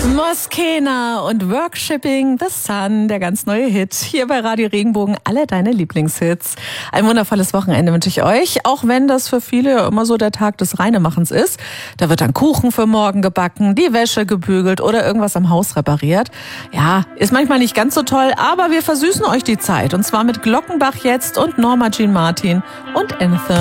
Moskena und Workshipping the Sun, der ganz neue Hit. Hier bei Radio Regenbogen, alle deine Lieblingshits. Ein wundervolles Wochenende wünsche ich euch, auch wenn das für viele immer so der Tag des Reinemachens ist. Da wird dann Kuchen für morgen gebacken, die Wäsche gebügelt oder irgendwas am Haus repariert. Ja, ist manchmal nicht ganz so toll, aber wir versüßen euch die Zeit. Und zwar mit Glockenbach jetzt und Norma Jean Martin und Anthem.